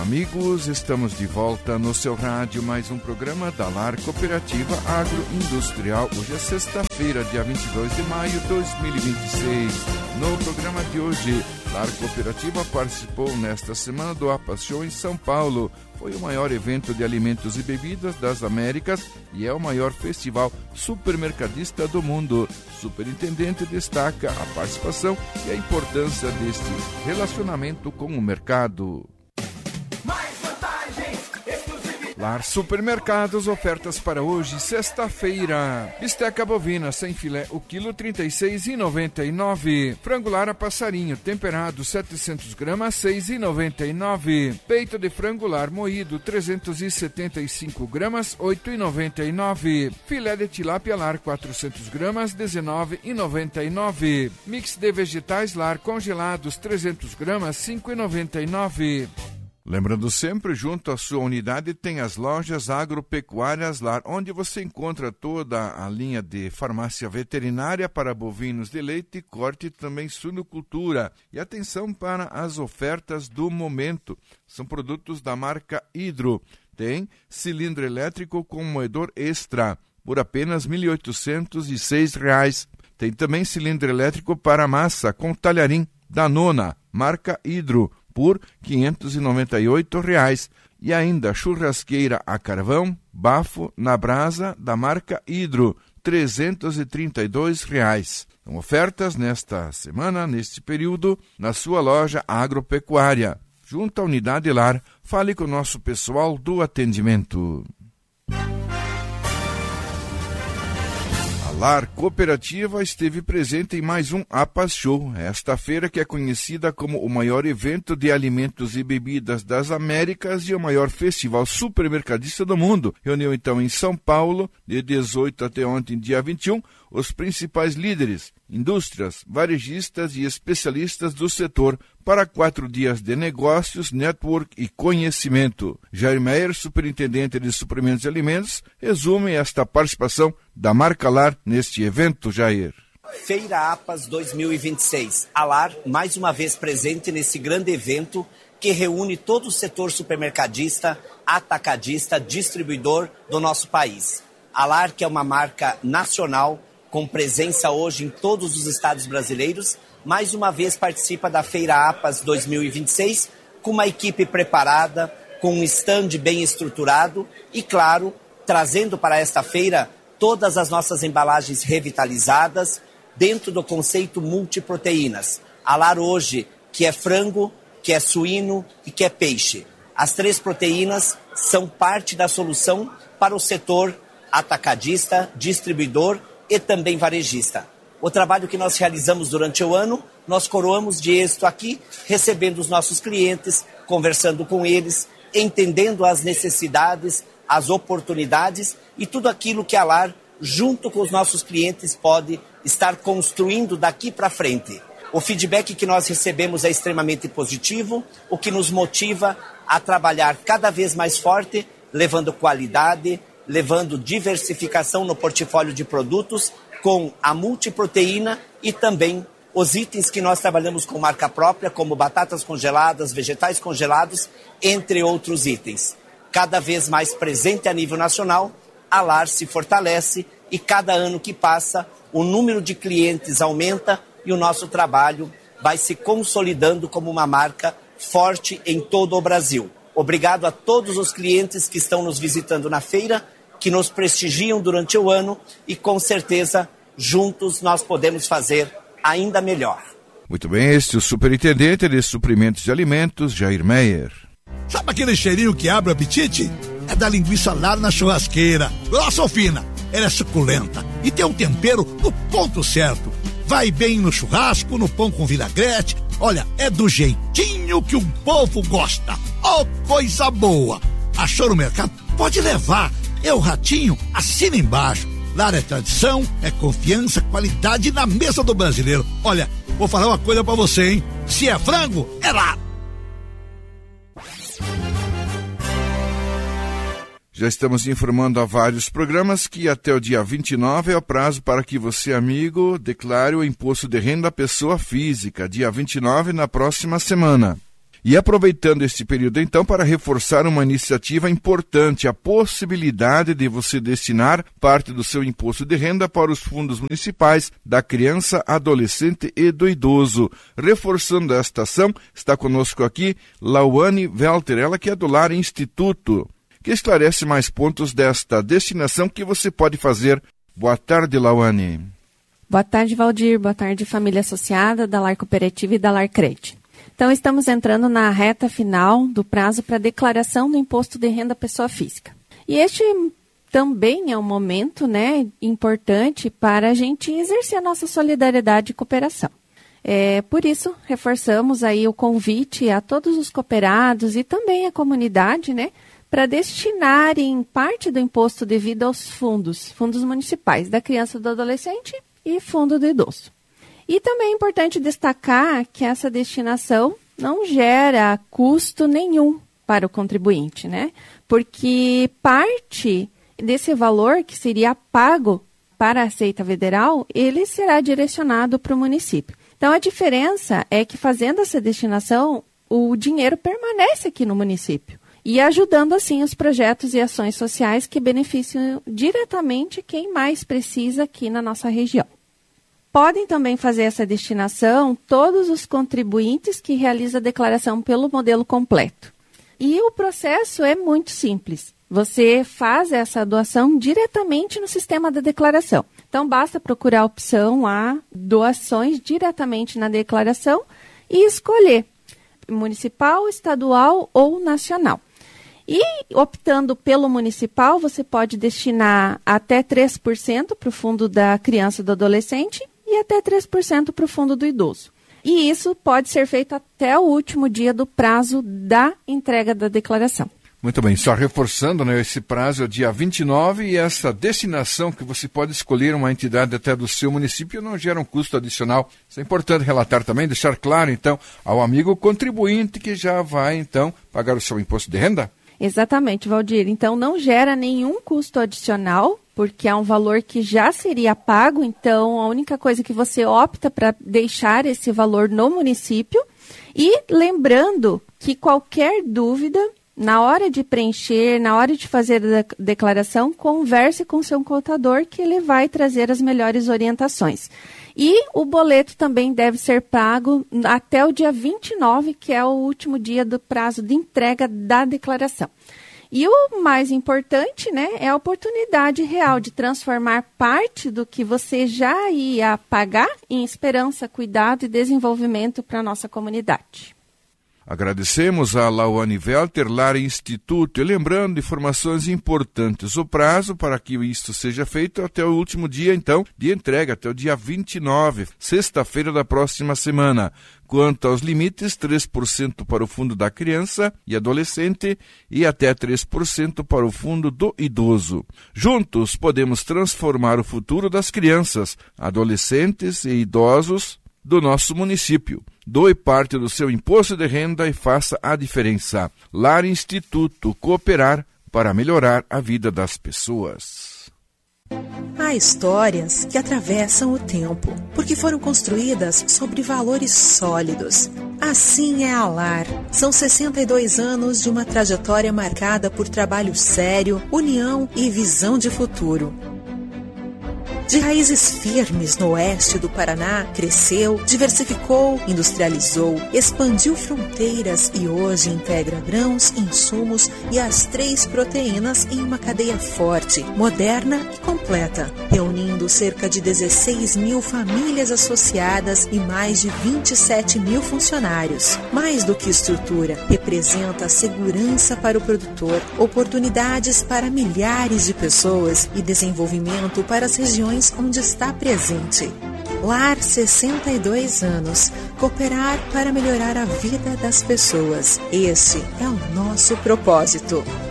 amigos, estamos de volta no seu rádio, mais um programa da LAR Cooperativa Agroindustrial. Hoje é sexta-feira, dia 22 de maio de 2026. No programa de hoje, LAR Cooperativa participou nesta semana do APAS Show em São Paulo. Foi o maior evento de alimentos e bebidas das Américas e é o maior festival supermercadista do mundo. O superintendente destaca a participação e a importância deste relacionamento com o mercado. LAR Supermercados, ofertas para hoje, sexta-feira. Bisteca bovina sem filé, o quilo R$ 36,99. Frango lara passarinho, temperado 700 gramas, R$ 6,99. Peito de frango lar moído, 375 gramas, R$ 8,99. Filé de tilápia lar, 400 gramas, R$ 19,99. Mix de vegetais lar congelados, 300 gramas, R$ 5,99. Lembrando sempre, junto à sua unidade tem as lojas agropecuárias LAR, onde você encontra toda a linha de farmácia veterinária para bovinos de leite, corte e também suinocultura. E atenção para as ofertas do momento. São produtos da marca Hidro. Tem cilindro elétrico com moedor extra por apenas R$ 1.806. Tem também cilindro elétrico para massa com talharim da Nona, marca Hidro, por R$ 598. E ainda churrasqueira a carvão, bafo na brasa da marca Hidro, R$ 332. São ofertas nesta semana, neste período, na sua loja agropecuária. Junto à unidade LAR, fale com o nosso pessoal do atendimento. LAR Cooperativa esteve presente em mais um APAS Show, esta feira que é conhecida como o maior evento de alimentos e bebidas das Américas e o maior festival supermercadista do mundo. Reuniu então em São Paulo, de 18 até ontem, dia 21, os principais líderes, indústrias, varejistas e especialistas do setor para 4 dias de negócios, network e conhecimento. Jair Meyer, superintendente de suprimentos e alimentos, resume esta participação da marca LAR neste evento, Jair. Feira APAS 2026. A LAR, mais uma vez presente nesse grande evento que reúne todo o setor supermercadista, atacadista, distribuidor do nosso país. A LAR, que é uma marca nacional, com presença hoje em todos os estados brasileiros, mais uma vez participa da Feira APAS 2026 com uma equipe preparada, com um stand bem estruturado e, claro, trazendo para esta feira todas as nossas embalagens revitalizadas dentro do conceito multiproteínas. A LAR hoje, que é frango, que é suíno e que é peixe. As 3 proteínas são parte da solução para o setor atacadista, distribuidor e também varejista. O trabalho que nós realizamos durante o ano, nós coroamos de êxito aqui, recebendo os nossos clientes, conversando com eles, entendendo as necessidades, as oportunidades e tudo aquilo que a LAR, junto com os nossos clientes, pode estar construindo daqui para frente. O feedback que nós recebemos é extremamente positivo, o que nos motiva a trabalhar cada vez mais forte, levando qualidade, levando diversificação no portfólio de produtos, com a multiproteína e também os itens que nós trabalhamos com marca própria, como batatas congeladas, vegetais congelados, entre outros itens. Cada vez mais presente a nível nacional, a LAR se fortalece e cada ano que passa, o número de clientes aumenta e o nosso trabalho vai se consolidando como uma marca forte em todo o Brasil. Obrigado a todos os clientes que estão nos visitando na feira, que nos prestigiam durante o ano e com certeza juntos nós podemos fazer ainda melhor. Muito bem, este é o superintendente de suprimentos de alimentos, Jair Meyer. Sabe aquele cheirinho que abre o apetite? É da linguiça LAR na churrasqueira. Grossa ou fina? Ela é suculenta e tem um tempero no ponto certo. Vai bem no churrasco, no pão com vinagrete. Olha, é do jeitinho que o povo gosta. Oh, coisa boa! Achou no mercado? Pode levar. É o Ratinho, assina embaixo. LAR é tradição, é confiança, qualidade na mesa do brasileiro. Olha, vou falar uma coisa pra você, hein? Se é frango, é LAR. Já estamos informando a vários programas que até o dia 29 é o prazo para que você, amigo, declare o imposto de renda à pessoa física, dia 29, na próxima semana. E aproveitando este período, então, para reforçar uma iniciativa importante, a possibilidade de você destinar parte do seu imposto de renda para os fundos municipais da criança, adolescente e do idoso. Reforçando esta ação, está conosco aqui Lauane Welter, ela que é do Lar Instituto, que esclarece mais pontos desta destinação que você pode fazer. Boa tarde, Lauane. Boa tarde, Valdir. Boa tarde, família associada da Lar Cooperativa e da Lar Cred. Então, estamos entrando na reta final do prazo para declaração do imposto de renda pessoa física. E este também é um momento, importante para a gente exercer a nossa solidariedade e cooperação. Por isso, reforçamos aí o convite a todos os cooperados e também a comunidade, para destinarem parte do imposto devido aos fundos municipais da criança e do adolescente e fundo do idoso. E também é importante destacar que essa destinação não gera custo nenhum para o contribuinte, porque parte desse valor que seria pago para a Receita Federal, ele será direcionado para o município. Então, a diferença é que fazendo essa destinação, o dinheiro permanece aqui no município e ajudando, assim, os projetos e ações sociais que beneficiam diretamente quem mais precisa aqui na nossa região. Podem também fazer essa destinação todos os contribuintes que realizam a declaração pelo modelo completo. E o processo é muito simples. Você faz essa doação diretamente no sistema da declaração. Então, basta procurar a opção A, doações diretamente na declaração e escolher municipal, estadual ou nacional. E, optando pelo municipal, você pode destinar até 3% para o fundo da criança e do adolescente e até 3% para o fundo do idoso. E isso pode ser feito até o último dia do prazo da entrega da declaração. Muito bem, só reforçando, esse prazo é dia 29 e essa destinação que você pode escolher uma entidade até do seu município não gera um custo adicional. Isso é importante relatar também, deixar claro, então, ao amigo contribuinte que já vai, então, pagar o seu imposto de renda. Exatamente, Valdir. Então, não gera nenhum custo adicional, porque é um valor que já seria pago, então a única coisa que você opta para deixar esse valor no município. E lembrando que qualquer dúvida, na hora de preencher, na hora de fazer a declaração, converse com seu contador que ele vai trazer as melhores orientações. E o boleto também deve ser pago até o dia 29, que é o último dia do prazo de entrega da declaração. E o mais importante, é a oportunidade real de transformar parte do que você já ia pagar em esperança, cuidado e desenvolvimento para a nossa comunidade. Agradecemos a Lauane Welter, Lar Instituto, e lembrando informações importantes. O prazo para que isto seja feito até o último dia, então, de entrega, até o dia 29, sexta-feira da próxima semana. Quanto aos limites, 3% para o fundo da criança e adolescente e até 3% para o fundo do idoso. Juntos, podemos transformar o futuro das crianças, adolescentes e idosos do nosso município. Doe parte do seu imposto de renda e faça a diferença. Lar Instituto, cooperar para melhorar a vida das pessoas. Há histórias que atravessam o tempo, porque foram construídas sobre valores sólidos. Assim é a Lar. São 62 anos de uma trajetória marcada por trabalho sério, união e visão de futuro. De raízes firmes no oeste do Paraná, cresceu, diversificou, industrializou, expandiu fronteiras e hoje integra grãos, insumos e as 3 proteínas em uma cadeia forte, moderna e completa, reunindo cerca de 16 mil famílias associadas e mais de 27 mil funcionários. Mais do que estrutura, representa segurança para o produtor, oportunidades para milhares de pessoas e desenvolvimento para as regiões onde está presente. Lar 62 anos. Cooperar para melhorar a vida das pessoas. Esse é o nosso propósito.